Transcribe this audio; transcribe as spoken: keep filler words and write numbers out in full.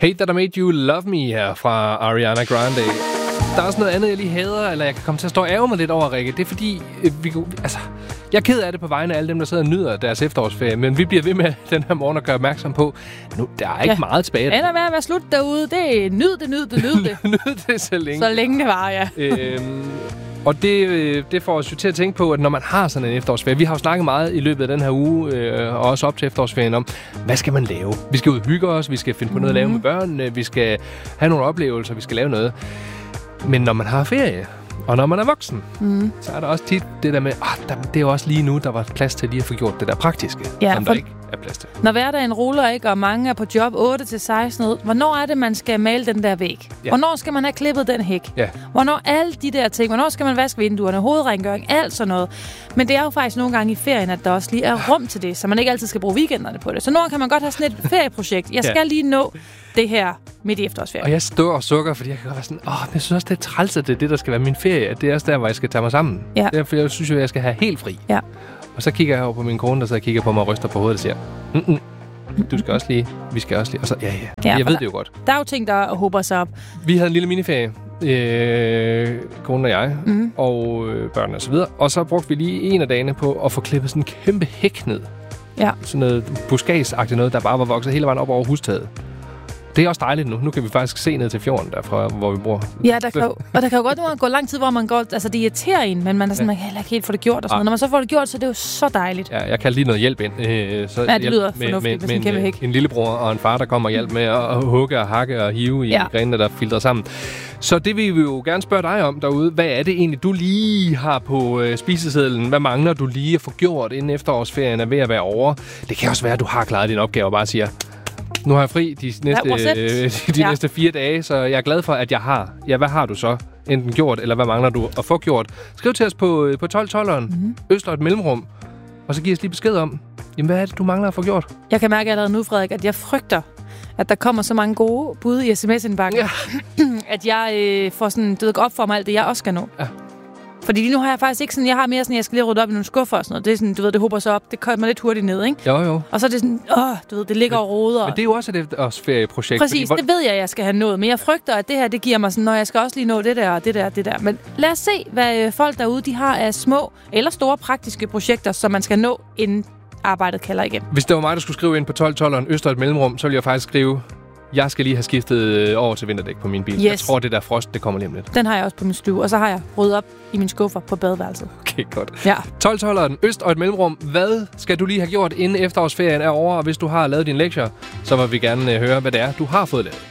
Hate That I Made You Love Me her fra Ariana Grande. Der er også noget andet, jeg lige hader, eller jeg kan komme til at stå og ærge mig lidt over, Rikke. Det er fordi, øh, vi, altså, jeg er ked af det på vegne af alle dem, der sidder og nyder deres efterårsferie, men vi bliver ved med den her morgen at gøre opmærksom på, nu, der er ikke ja. meget tilbage. Det ender med at være slut derude. Det er nyd det, nyd det, nyd det. Nyd det så længe. Så længe det var, ja. øhm, og det, det får os jo til at tænke på, at når man har sådan en efterårsferie, vi har jo snakket meget i løbet af den her uge, øh, og også op til efterårsferien om, hvad skal man lave? Vi skal ud og hygge os, vi skal finde på noget mm. at lave med børnene, vi skal have nogle oplevelser, vi skal lave noget. Men når man har ferie, og når man er voksen, mm. så er der også tit det der med, ah, der, det er jo også lige nu, der var plads til lige at få gjort det der praktiske, ja, som der ikke er plads til. Når hverdagen ruller ikke, og mange er på job otte til seksten, hvornår er det, man skal male den der væg? Ja. Hvornår skal man have klippet den hæk? Ja. Hvornår alle de der ting? Hvornår skal man vaske vinduerne, hovedrengøring, alt sådan noget? Men det er jo faktisk nogle gange i ferien, at der også lige er rum til det, så man ikke altid skal bruge weekenderne på det. Så nogle kan man godt have sådan et ferieprojekt. Jeg skal ja. lige nå det her midt i efterårsferien. Og jeg står og sukker, fordi jeg kan godt være sådan, åh, men jeg synes også, det er træls, at det er det, der skal være min ferie. At det er også der, hvor jeg skal tage mig sammen. Ja. Derfor jeg synes jo, at jeg skal have helt fri. Ja. Og så kigger jeg over på min kone, der så kigger på mig og ryster på hovedet og siger, mm-mm, du skal også lige, vi skal også lige. Og så, ja, ja, ja jeg ved der, det jo godt. Der er jo ting, der håber sig op. Vi havde en lille miniferie, øh, konen og jeg, mm. og øh, børnene og så videre. Og så brugte vi lige en af dagene på at få klippet sådan en kæmpe hæk ned. Ja. Sådan noget buskagsagtigt noget, der bare var vokset hele vejen op over hustaget. Det er også dejligt nu. Nu kan vi faktisk se ned til fjorden derfra, hvor vi bor. Ja, der kan jo, og der kan jo godt gå lang tid, hvor man går... Altså, det irriterer en, men man er sådan, ja. man kan heller ikke helt få det gjort. Og sådan. Når man så får det gjort, så er det jo så dejligt. Ja, jeg kan lige noget hjælp ind. Øh, så ja, det lyder med, fornuftigt med, med sådan en kæmpe hæk. En lillebror og en far, der kommer og hjælper med at hugge og hakke og hive i ja. grenene, der filtrer sammen. Så det vil vi jo gerne spørge dig om derude. Hvad er det egentlig, du lige har på øh, spisesedlen? Hvad mangler du lige at få gjort, inden efterårsferien er ved at være over? Det kan også være, at du har klaret din opgave og bare siger... Nu har jeg fri de næste, ja, øh, de ja. næste fire dage, så jeg er glad for, at jeg har. Ja, hvad har du så enten gjort, eller hvad mangler du at få gjort? Skriv til os på, på tolv tolveren, mm-hmm. Øst og et mellemrum, og så giv os lige besked om, jamen, hvad er det, du mangler at få gjort? Jeg kan mærke allerede nu, Frederik, at jeg frygter, at der kommer så mange gode bud i sms-indbakken, ja. at jeg øh, får sådan, det op for mig alt det, jeg også skal nå. Ja. Fordi lige nu har jeg faktisk ikke sådan, jeg har mere sådan, jeg skal lige rydde op i nogle skuffer og sådan noget. Det er sådan, du ved, det håber så op, det kommer lidt hurtigt ned, ikke? Jo, jo. Og så er det sådan, åh, du ved, det ligger og roder. Men det er jo også et efterårsferieprojekt. Præcis, fordi, det ved jeg, jeg skal have nået. Men jeg frygter, at det her, det giver mig sådan, når jeg skal også lige nå det der og det der det der. Men lad os se, hvad folk derude, de har af små eller store praktiske projekter, som man skal nå, inden arbejdet kalder igen. Hvis det var mig, der skulle skrive ind på tolv tolveren, Øst og et mellemrum, så ville jeg faktisk skrive... Jeg skal lige have skiftet over til vinterdæk på min bil. Yes. Jeg tror, det der frost, det kommer lige om lidt. Den har jeg også på min stue, og så har jeg ryddet op i mine skuffer på badeværelset. Okay, godt. Ja. tolv tolveren, Øst og et mellemrum. Hvad skal du lige have gjort, inden efterårsferien er over? Og hvis du har lavet dine lektier, så vil vi gerne høre, hvad det er, du har fået lavet.